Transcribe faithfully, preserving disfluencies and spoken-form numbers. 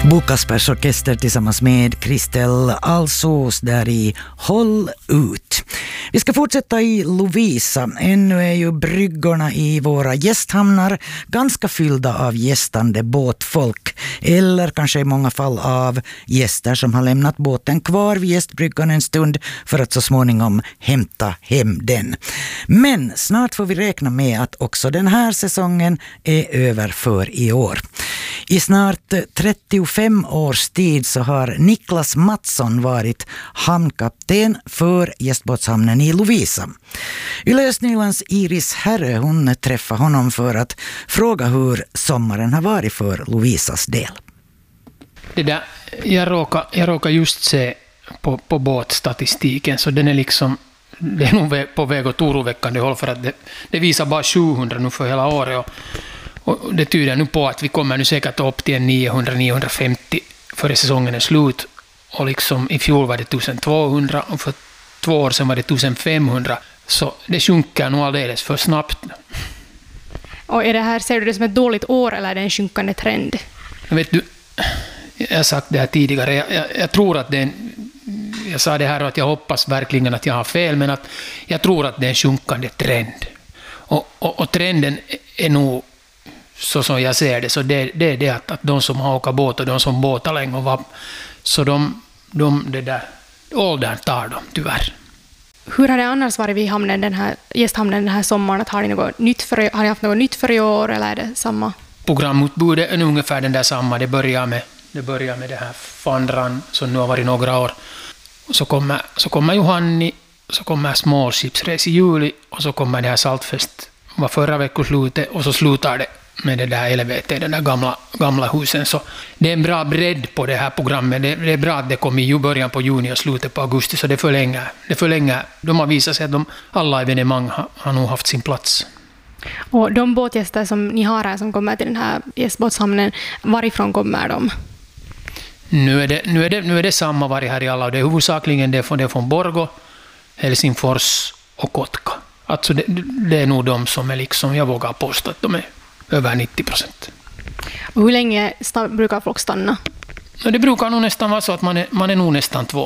Bo Kaspers orkester tillsammans med Kristel Alsås där i Håll ut. Vi ska fortsätta i Lovisa. Ännu är ju bryggorna i våra gästhamnar ganska fyllda av gästande båtfolk. Eller kanske i många fall av gäster som har lämnat båten kvar vid gästbryggan en stund för att så småningom hämta hem den. Men snart får vi räkna med att också den här säsongen är över för i år. I snart trettiofem års tid så har Niklas Mattsson varit hamnkapten för gästbåtshamnen i Lovisa. Yle Östnylands Iris Herre, hon träffade honom för att fråga hur sommaren har varit för Lovisas del. Det där, jag råkar, jag råkar just se på, på båtstatistiken, så den är liksom, det är nog på väg åt oroväckande håll, för att det, det visar bara sjuhundra nu för hela året, och Och det tyder nu på att vi kommer nu säkert upp till niohundra till niohundrafemtio före säsongen är slut. Och liksom i fjol var det tolvhundra och för två år sedan var det femtonhundra. Så det sjunker nog alldeles för snabbt. Och är det här, ser du det som ett dåligt år eller är det en sjunkande trend? Vet du, jag har sagt det här tidigare. Jag, jag, jag tror att det är en, jag sa det här och att jag hoppas verkligen att jag har fel, men att jag tror att det är en sjunkande trend. Och, och, och trenden är nog, så som jag ser det, så det, det är det att, att de som har åkat båt och de som båtar länge och var, så de, de det där åldern tar dem tyvärr. Hur har det annars varit vid hamnen, den här, gästhamnen den här sommaren? Att har, ni något nytt för, har ni haft något nytt för i år eller är det samma? Programutbudet är ungefär den där samma. Det börjar med det, börjar med det här Fandran som nu har varit några år. Så kommer, så kommer Johanni, så kommer Smålskipsres i juli och så kommer det här Saltfest var förra veckoslutet och så slutar det med det där L V T, den där gamla, gamla husen. Så det är en bra bredd på det här programmet. Det, det är bra att det kom i början på juni och slutet på augusti, så det förlänger. Det förlänger. De har visat sig att de, alla evenemang har, har nog haft sin plats. Och de båtgäster som ni har här som kommer till den här gästbåtshamnen, varifrån kommer de? Nu är det, nu är det, nu är det samma varje här i alla. Det är huvudsakligen det från, det från Borgå, Helsingfors och Kotka. Alltså det, det är nog de som är liksom, jag vågar påstå att de är över nittio procent. Och hur länge sta- brukar folk stanna? Det brukar nog nästan vara så att man är, man är nog nästan två